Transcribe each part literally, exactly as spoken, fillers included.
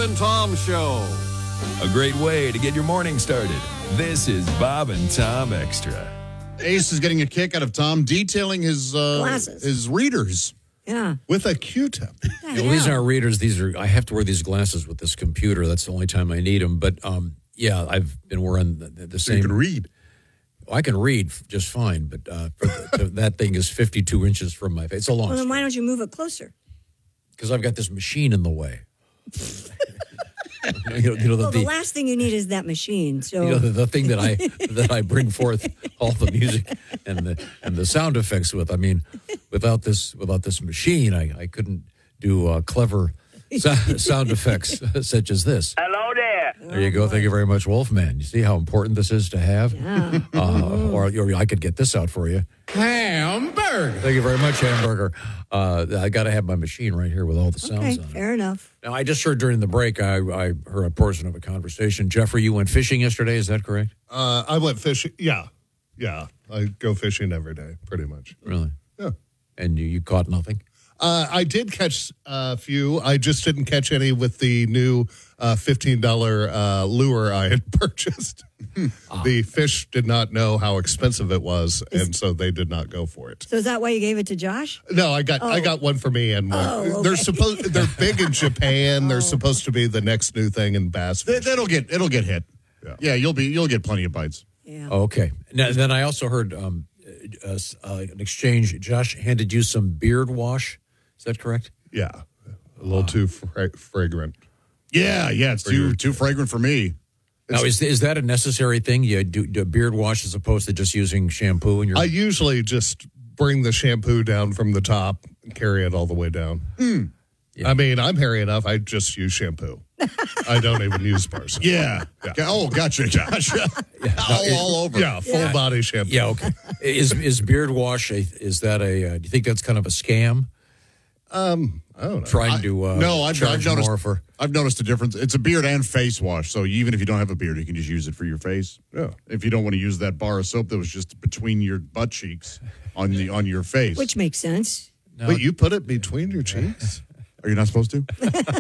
and Tom Show. A great way to get your morning started. This is Bob and Tom Extra. Ace is getting a kick out of Tom detailing his uh, Glasses. his readers. Yeah. With a Q-tip. Yeah, well, these aren't readers. These are. I have to wear these glasses with this computer. That's the only time I need them. But um, yeah, I've been wearing the, the So same. you can read. Well, I can read just fine, but uh, for the, to, that thing is fifty-two inches from my face. It's a long. Well, then why don't you move it closer? Because I've got this machine in the way. you know, you know, the, Well, the the, last thing you need is that machine. So you know, the, the thing that I that I bring forth all the music and the and the sound effects with. I mean, without this without this machine, I, I couldn't do uh, clever so, sound effects such as this. Hello there. There you go. Thank you very much, Wolfman. You see how important this is to have? Yeah. Uh, or, or I could get this out for you. Hamburger. Thank you very much, Hamburger. Uh, I got to have my machine right here with all the sounds Okay, on it. fair enough. Now, I just heard during the break, I, I heard a portion of a conversation. Jeffrey, you went fishing yesterday. Is that correct? Uh, I went fishing. Yeah. Yeah. I go fishing every day, pretty much. Really? Yeah. And you, you caught nothing? Uh, I did catch a few. I just didn't catch any with the new uh, fifteen dollars uh, lure I had purchased. Ah. The fish did not know how expensive it was, and so they did not go for it. So is that why you gave it to Josh? No, I got Oh. I got one for me, and one. Oh, okay. They're supposed they're big in Japan. They're supposed to be the next new thing in bass They, fishing. that'll get it'll get hit. Yeah. Yeah, you'll be you'll get plenty of bites. Yeah. Okay. Now, then I also heard um, uh, uh, an exchange. Josh handed you some beard wash. Is that correct? Yeah, a little too fra- fragrant. Yeah, yeah, it's too too fragrant for me. Now, is is that a necessary thing? You do, do beard wash as opposed to just using shampoo? And your I usually just bring the shampoo down from the top and carry it all the way down. Yeah. I mean, I'm hairy enough. I just use shampoo. I don't even use bars. Yeah. Yeah. Oh, gotcha, gotcha. all, all over. Yeah, full body shampoo. Yeah, okay. Is is beard wash a, is that a? Uh, do you think that's kind of a scam? Um, I don't know. Trying to uh, no, I've, charge I've noticed. more for. I've noticed a difference. It's a beard and face wash, so even if you don't have a beard, you can just use it for your face. Yeah. If you don't want to use that bar of soap that was just between your butt cheeks on the on your face, Which makes sense. But you put it between your cheeks? are you not supposed to?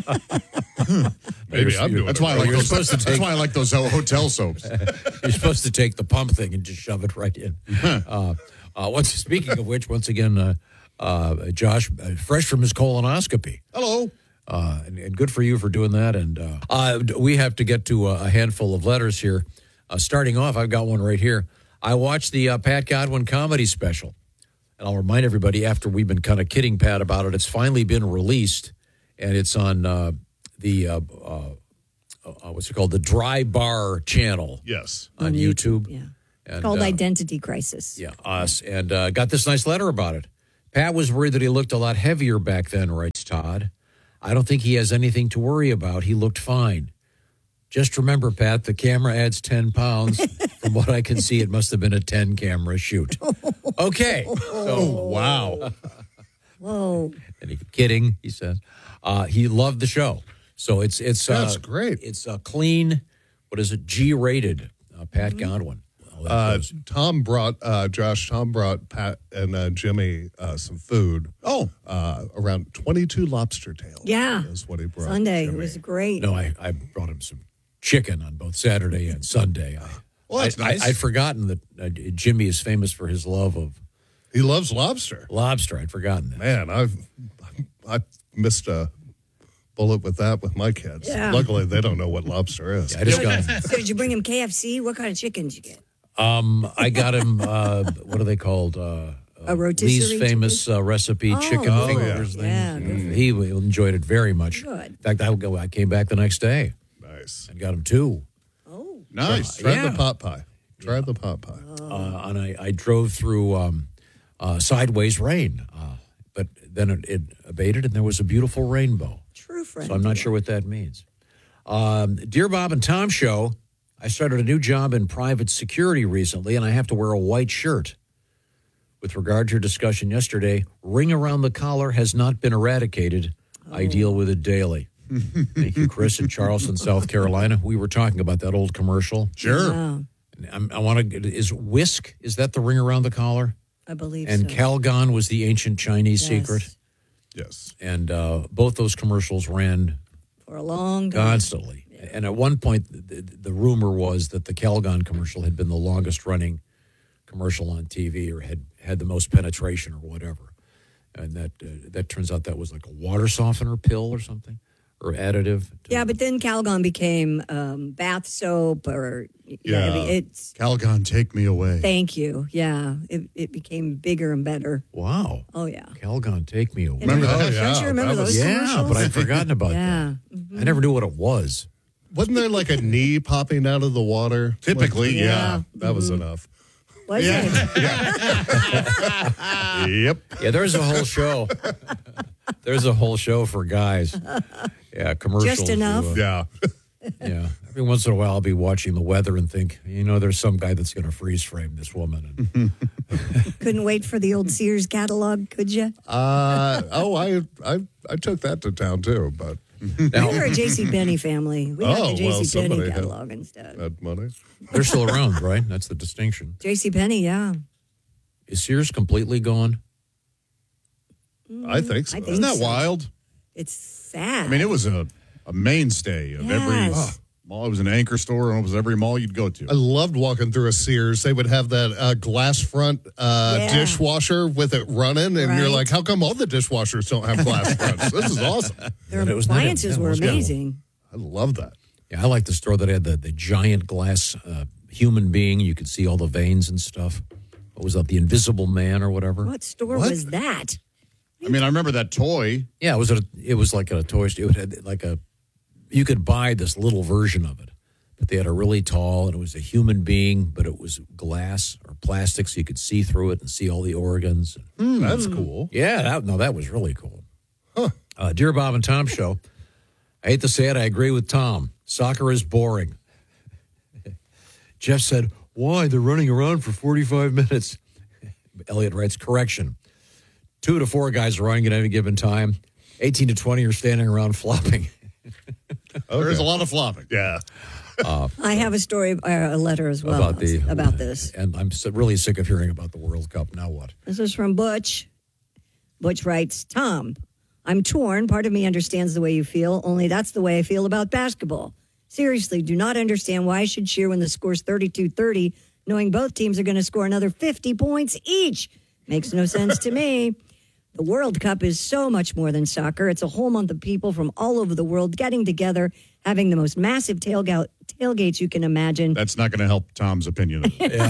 Maybe I'm doing That's it why I wrong. like You're those. supposed to That's take- why I like those ho- hotel soaps. You're supposed to take the pump thing and just shove it right in. uh, uh, once speaking of which, once again, uh, uh, Josh, uh, fresh from his colonoscopy. Hello. Uh, and, and good for you for doing that. And uh, uh, we have to get to a, a handful of letters here. Uh, starting off, I've got one right here. I watched the uh, Pat Godwin comedy special. And I'll remind everybody, after we've been kind of kidding Pat about it, it's finally been released. And it's on uh, the, uh, uh, uh, what's it called? The Dry Bar channel Yes. on YouTube. Yeah. And, Called uh, Identity Crisis. Yeah, us. And uh, got this nice letter about it. Pat was worried that he looked a lot heavier back then, writes Todd. I don't think he has anything to worry about. He looked fine. Just remember, Pat, the camera adds ten pounds. From what I can see, it must have been a ten-camera shoot. Okay. So, Wow. Whoa. and he kidding, he says. Uh, he loved the show. So it's it's uh, That's great. It's a clean, what is it, G-rated, uh, Pat Godwin. Well, that Uh, goes- Tom brought, uh, Josh, Tom brought Pat and uh, Jimmy uh, some food. Oh, Uh, around twenty-two lobster tails. Yeah. Is what he brought. Sunday. It Jimmy. was great. no, I, I brought him some chicken on both Saturday and Sunday. I, well, that's I, nice. I, I'd forgotten that uh, Jimmy is famous for his love of He loves lobster. lobster. I'd forgotten that. Man, I've I missed a bullet with that with my kids. Yeah. Luckily, they don't know what lobster is. Yeah, I just got So did you bring him K F C? What kind of chicken did you get? um, I got him. Uh, what are they called? Uh, A rotisserie Lee's famous uh, recipe Oh, chicken oh, fingers. yeah. things. Yeah, good for He enjoyed it very much. Good. In fact, I, I came back the next day Nice. and got him two. Oh. nice. Try Yeah. the pot pie. Try the pot pie. Uh, and I, I drove through um, uh, sideways rain, uh, but then it, it abated and there was a beautiful rainbow. True friend. So I'm not sure what that means. Um, Dear Bob and Tom Show, I started a new job in private security recently, and I have to wear a white shirt. With regard to your discussion yesterday, ring around the collar has not been eradicated. Oh. I deal with it daily. Thank you, Chris in Charleston, South Carolina. We were talking about that old commercial. Sure. Yeah, I'm, I want to. Is Whisk? Is that the ring around the collar? I believe And so. Calgon was the ancient Chinese Yes. secret. Yes. And uh, both those commercials ran for a long time. Constantly. And at one point, the, the rumor was that the Calgon commercial had been the longest running commercial on T V, or had, had the most penetration or whatever. And that uh, that turns out that was like a water softener pill or something, or additive. to- Yeah, but then Calgon became um, bath soap, or yeah, Yeah. it's. Calgon, take me away. Thank you. Yeah, it it became bigger and better. Wow. Oh yeah. Calgon, take me away. Remember Don't that? you yeah, remember that was- those Yeah, commercials? but I'd forgotten about Yeah. that. I never knew what it was. Wasn't there like a knee popping out of the water? Typically, Like- yeah. That was enough. Was Yeah. it? Yep. Yeah, there's a whole show. There's a whole show for guys. Yeah, commercials. Just enough? uh, Yeah. yeah. Every once in a while, I'll be watching the weather and think, you know, there's some guy that's going to freeze frame this woman. And Couldn't wait for the old Sears catalog, could you? Uh, oh, I, I I took that to town too, but now, We were a J C Penney family. We Oh, got the well, J C Penney somebody had- catalog instead. that money. they're still around, right? That's the distinction. J C Penney, yeah. Is Sears completely gone? I think so. I think Isn't that so. wild? It's sad. I mean, it was a, a mainstay of every Yes. mall. It was an anchor store, and it was every mall you'd go to. I loved walking through a Sears. They would have that uh, glass front uh, Yeah. dishwasher with it running, and you're Right. like, how come all the dishwashers don't have glass fronts? This is awesome. Their It was not- appliances yeah, it were was good. amazing. I love that. Yeah, I like the store that had the, the giant glass uh, human being. You could see all the veins and stuff. What was that? The Invisible Man or whatever? What store What? was that? I mean, I remember that toy. Yeah, it was a, it was like a toy store. It had like a, you could buy this little version of it, but they had a really tall, and it was a human being, but it was glass or plastic, so you could see through it and see all the organs. That's cool. Yeah, that, no, that was really cool. Uh, Dear Bob and Tom show. I hate to say it, I agree with Tom. Soccer is boring. Jeff said, why? They're running around for forty-five minutes. Elliot writes, correction. Two to four guys are running at any given time. eighteen to twenty are standing around flopping. There is a lot of flopping. Yeah. I have a story, uh, a letter as well about the about this. And I'm so- really sick of hearing about the World Cup. Now what? This is from Butch. Butch writes, Tom, I'm torn. Part of me understands the way you feel, only that's the way I feel about basketball. Seriously, do not understand why I should cheer when the score's thirty-two thirty, knowing both teams are going to score another fifty points each. Makes no sense to me. The World Cup is so much more than soccer. It's a whole month of people from all over the world getting together, having the most massive tailgate, tailgates you can imagine. That's not going to help Tom's opinion of it.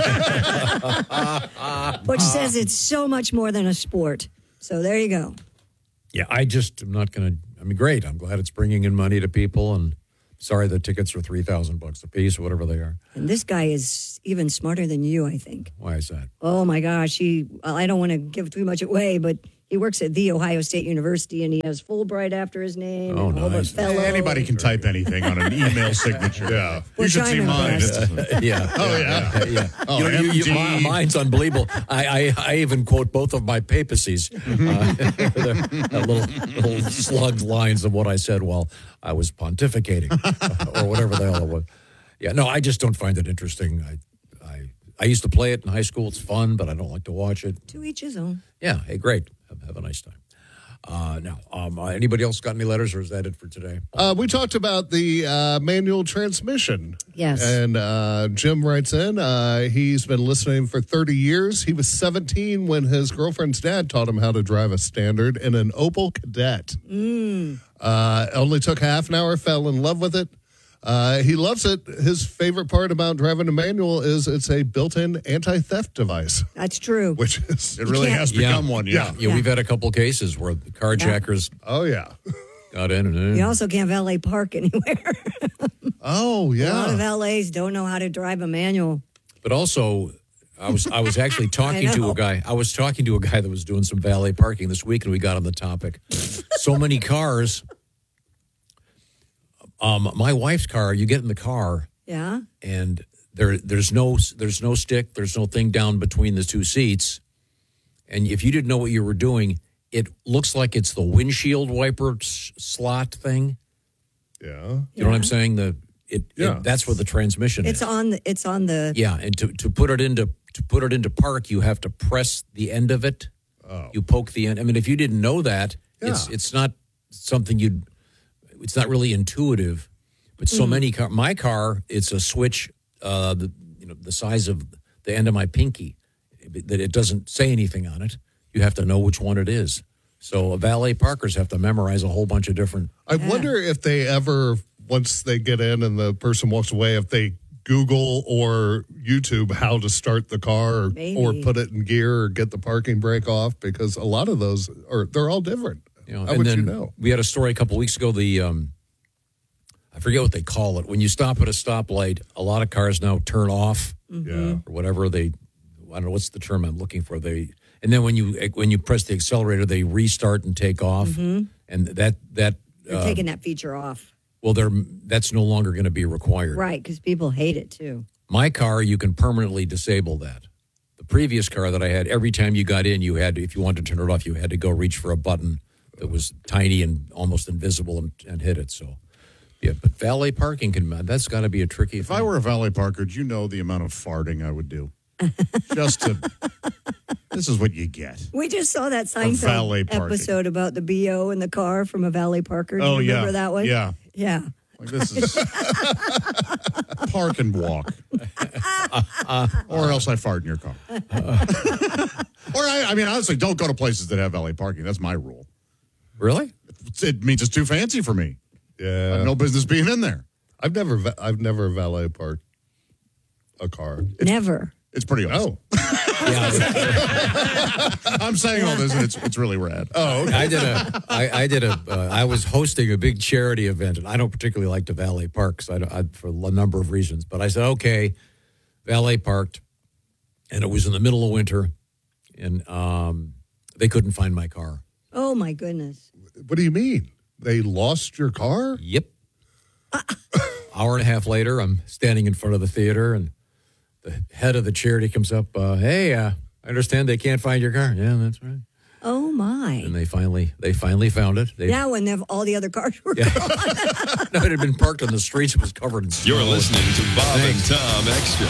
Butch says it's so much more than a sport. So there you go. Yeah, I just am not going to. I mean, great. I'm glad it's bringing in money to people, and sorry the tickets are three thousand bucks a piece or whatever they are. And this guy is even smarter than you, I think. Why is that? Oh my gosh, he I don't want to give too much away, but he works at The Ohio State University and he has Fulbright after his name. Oh, and Hobart nice. Fellow. Anybody can type anything on an email signature. Yeah. You Which should I'm see mine. impressed. It's- Yeah. Oh, yeah. yeah. Oh, you know, you, you, M D. mine's unbelievable. I, I, I even quote both of my papacies, uh, the little, little slugged lines of what I said while I was pontificating, or whatever the hell it was. Yeah, no, I just don't find it interesting. I, I, I used to play it in high school. It's fun, but I don't like to watch it. To each his own. Yeah, hey, great. Have, have a nice time. Uh, now, um, uh, anybody else got any letters, or is that it for today? Uh, we talked about the uh, manual transmission. Yes. And uh, Jim writes in, uh, he's been listening for thirty years. He was seventeen when his girlfriend's dad taught him how to drive a standard in an Opel Kadett. Mm. Uh, only took half an hour, fell in love with it. Uh, he loves it. His favorite part about driving a manual is it's a built-in anti-theft device, That's true. which is, It really can't- has become one. Yeah. Yeah, we've had a couple cases where the carjackers oh, yeah. got in and in. You also can't valet park anywhere. Oh, A lot of yeah. valets don't know how to drive a manual. But also, I was I was actually talking to know. a guy. I was talking to a guy that was doing some valet parking this week, and we got on the topic. So many cars. Um, my wife's car. You get in the car, Yeah. and there there's no there's no stick, there's no thing down between the two seats, and if you didn't know what you were doing, it looks like it's the windshield wiper s- slot thing. Yeah. You know what I'm saying? The it, Yeah. it that's where the transmission It's is. on the it's on the Yeah, and to, to put it into to put it into park, you have to press the end of it. You poke the end. I mean, if you didn't know that, it's Yeah. it's not something you'd. it's not really intuitive. But so mm. many car, my car, it's a switch, uh, the you know the size of the end of my pinky, that it doesn't say anything on it. You have to know which one it is. So valet parkers have to memorize a whole bunch of different. I yeah. wonder if they ever, once they get in and the person walks away, if they Google or YouTube how to start the car or, or put it in gear or get the parking brake off, because a lot of those are they're all different. You know, how and would then you know? We had a story a couple weeks ago. The um, I forget what they call it. When you stop at a stoplight, a lot of cars now turn off, mm-hmm. yeah, or whatever they. I don't know what's the term I'm looking for. They and then when you when you press the accelerator, they restart and take off, mm-hmm. and that that they're uh, taking that feature off. Well, they're that's no longer going to be required, right? Because people hate it too. My car, you can permanently disable that. The previous car that I had, every time you got in, you had to, if you wanted to turn it off, you had to go reach for a button that was tiny and almost invisible and, and hit it. So, yeah, but valet parking can that's got to be a tricky. If thing. I were a valet parker, do you know the amount of farting I would do? Just to, this is what you get. We just saw that Seinfeld episode about the B O in the car from a valet parker. Do oh, you remember yeah. that one? Yeah. Yeah. Like this is park and walk. Or else I fart in your car. Or, I, I mean, honestly, don't go to places that have valet parking. That's my rule. Really? It means it's too fancy for me. Yeah. I have no business being in there. I've never, I've never valet parked a car. It's, never. It's pretty awesome. Oh. I'm saying all this, and it's it's really rad. Oh, okay. I did a, I, I did a, uh, I was hosting a big charity event, and I don't particularly like to valet park, so I, I, for a number of reasons. But I said, okay, valet parked, and it was in the middle of winter, and um, they couldn't find my car. Oh my goodness! What do you mean? They lost your car? Yep. Hour and a half later, I'm standing in front of the theater, and the head of the charity comes up. Uh, hey, uh, I understand they can't find your car. Yeah, that's right. Oh my! And they finally, they finally found it. They, now, when all the other cars were yeah. gone. No, it had been parked on the streets. It was covered in snow. You're listening to Bob Thanks. and Tom Extra.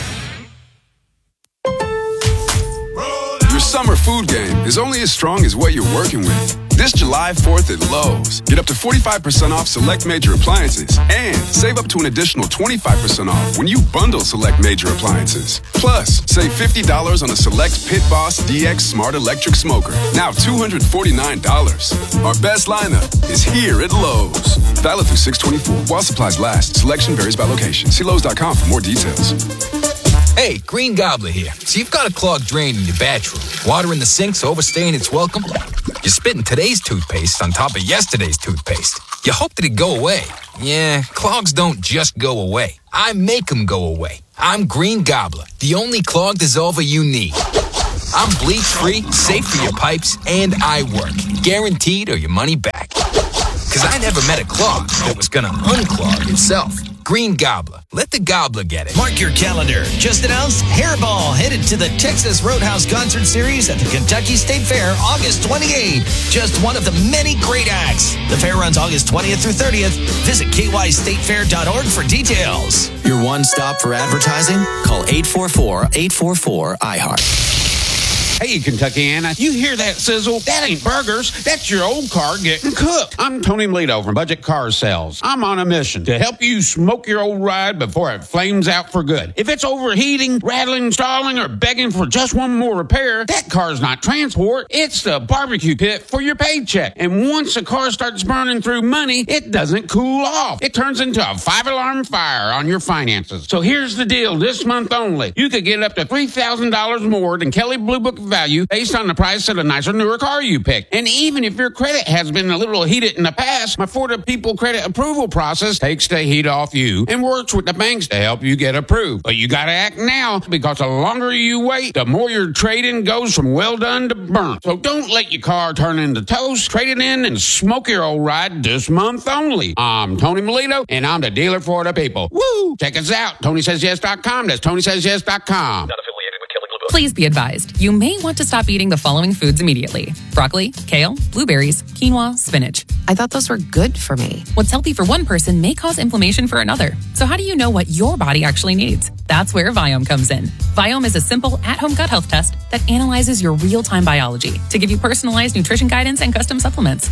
Your summer food game is only as strong as what you're working with. This July fourth at Lowe's, get up to forty-five percent off select major appliances and save up to an additional twenty-five percent off when you bundle select major appliances. Plus, save fifty dollars on a select Pit Boss D X Smart Electric Smoker, now two hundred forty-nine dollars. Our best lineup is here at Lowe's. Valid through six twenty-four while supplies last. Selection varies by location. See Lowe's dot com for more details. Hey, Green Gobbler here. So you've got a clogged drain in your bathroom. Water in the sink's overstaying its welcome. You're spitting today's toothpaste on top of yesterday's toothpaste. You hope that it go away. Yeah, clogs don't just go away. I make them go away. I'm Green Gobbler, the only clog dissolver you need. I'm bleach-free, safe for your pipes, and I work. Guaranteed or your money back. Because I never met a clog that was going to unclog itself. Green Gobbler. Let the gobbler get it. Mark your calendar. Just announced, Hairball headed to the Texas Roadhouse Concert Series at the Kentucky State Fair August twenty-eighth. Just one of the many great acts. The fair runs August twentieth through thirtieth. Visit k y state fair dot org for details. Your one stop for advertising? Call eight four four, eight four four, I heart. Hey, Kentuckiana, you hear that sizzle? That ain't burgers. That's your old car getting cooked. I'm Tony Melito from Budget Car Sales. I'm on a mission to help you smoke your old ride before it flames out for good. If it's overheating, rattling, stalling, or begging for just one more repair, that car's not transport. It's the barbecue pit for your paycheck. And once the car starts burning through money, it doesn't cool off. It turns into a five-alarm fire on your finances. So here's the deal this month only. You could get up to three thousand dollars more than Kelley Blue Book value based on the price of the nicer, newer car you pick. And even if your credit has been a little heated in the past, my Florida People Credit Approval process takes the heat off you and works with the banks to help you get approved. But you gotta act now, because the longer you wait, the more your trade-in goes from well done to burnt. So don't let your car turn into toast. Trade it in and smoke your old ride this month only. I'm Tony Melito, and I'm the dealer for the people. Woo! Check us out, Tony Says Yes dot com. That's Tony Says Yes dot com. Please be advised, you may want to stop eating the following foods immediately. Broccoli, kale, blueberries, quinoa, spinach. I thought those were good for me. What's healthy for one person may cause inflammation for another. So how do you know what your body actually needs? That's where Viome comes in. Viome is a simple at-home gut health test that analyzes your real-time biology to give you personalized nutrition guidance and custom supplements.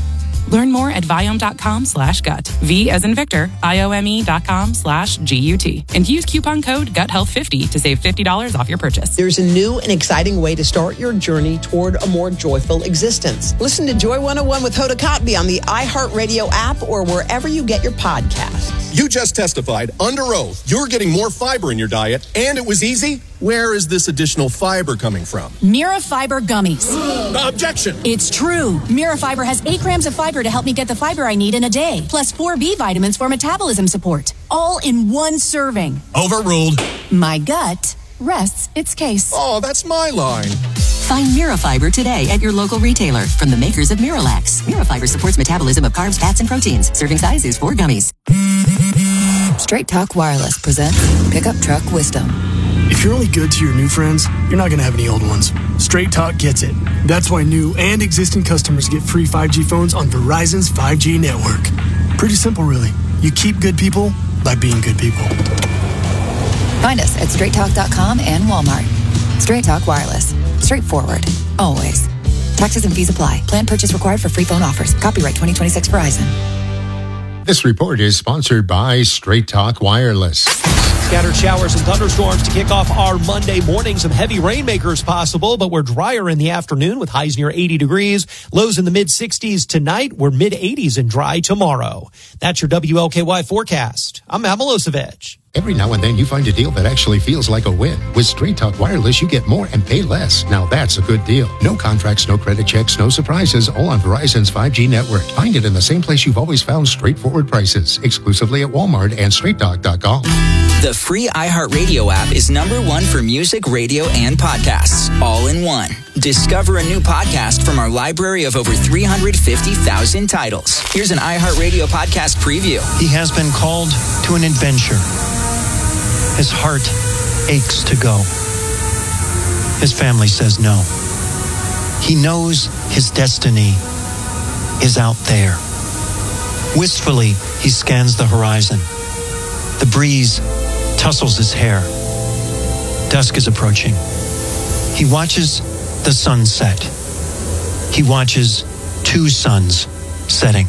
Learn more at Viome.com slash gut. V as in Victor, I-O-M-E dot com slash G-U-T. And use coupon code gut health fifty to save fifty dollars off your purchase. There's a new and exciting way to start your journey toward a more joyful existence. Listen to Joy one oh one with Hoda Kotb on the iHeartRadio app or wherever you get your podcasts. You just testified under oath you're getting more fiber in your diet, and it was easy? Where is this additional fiber coming from? Mira Fiber Gummies. Objection! It's true. Mira Fiber has eight grams of fiber to help me get the fiber I need in a day, plus four B vitamins for metabolism support, all in one serving. Overruled. My gut rests its case. Oh, that's my line. Find Mira Fiber today at your local retailer from the makers of Miralax. Mira Fiber supports metabolism of carbs, fats, and proteins. Serving size is four gummies. Straight Talk Wireless presents Pickup Truck Wisdom. If you're only good to your new friends, you're not going to have any old ones. Straight Talk gets it. That's why new and existing customers get free five G phones on Verizon's five G network. Pretty simple, really. You keep good people by being good people. Find us at straight talk dot com and Walmart. Straight Talk Wireless. Straightforward. Always. Taxes and fees apply. Plan purchase required for free phone offers. Copyright twenty twenty-six Verizon. This report is sponsored by Straight Talk Wireless. Scattered showers and thunderstorms to kick off our Monday morning. Some heavy rainmakers possible, but we're drier in the afternoon with highs near eighty degrees. Lows in the mid sixties tonight. We're mid eighties and dry tomorrow. That's your W L K Y forecast. I'm Matt Milosevic. Every now and then you find a deal that actually feels like a win. With Straight Talk Wireless, you get more and pay less. Now that's a good deal. No contracts, no credit checks, no surprises, all on Verizon's five G network. Find it in the same place you've always found straightforward prices. Exclusively at Walmart and straight talk dot com. The free iHeartRadio app is number one for music, radio, and podcasts, all in one. Discover a new podcast from our library of over three hundred fifty thousand titles. Here's an iHeartRadio podcast preview. He has been called to an adventure. His heart aches to go. His family says no. He knows his destiny is out there. Wistfully, he scans the horizon. The breeze tussles his hair. Dusk is approaching. He watches the sun set. He watches two suns setting.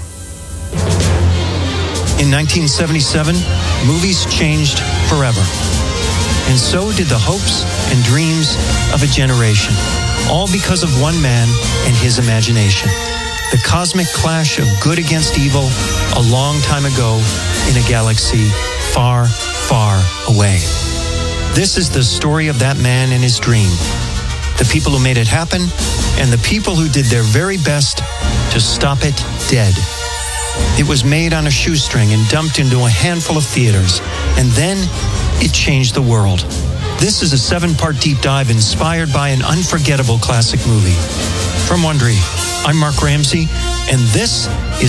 In nineteen seventy-seven, movies changed forever. And so did the hopes and dreams of a generation. All because of one man and his imagination. The cosmic clash of good against evil a long time ago in a galaxy far, far away. This is the story of that man and his dream. The people who made it happen and the people who did their very best to stop it dead. It was made on a shoestring and dumped into a handful of theaters. And then it changed the world. This is a seven-part deep dive inspired by an unforgettable classic movie. From Wondery, I'm Mark Ramsey, and this is